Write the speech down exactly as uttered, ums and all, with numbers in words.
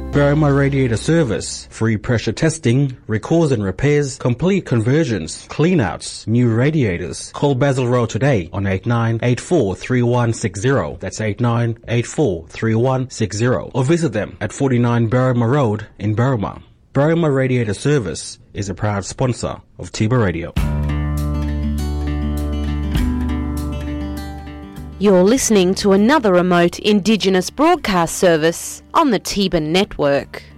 Berrima Radiator Service. Free pressure testing, recalls and repairs, complete conversions, cleanouts, new radiators. Call Basil Road today on eight nine eight four three one six zero. That's eight nine eight four three one six zero. Or visit them at forty-nine Berrima Road in Berrima. Berrima Radiator Service is a proud sponsor of Tiba Radio. You're listening to another remote Indigenous broadcast service on the Tiba Network.